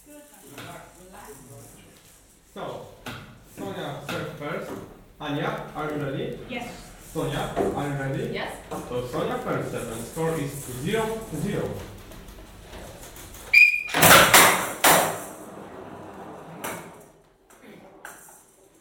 So, Sonia serve first. Anya, are you ready? Yes. Sonia, are you ready? Yes. So Sonia first serve and score is 0-0.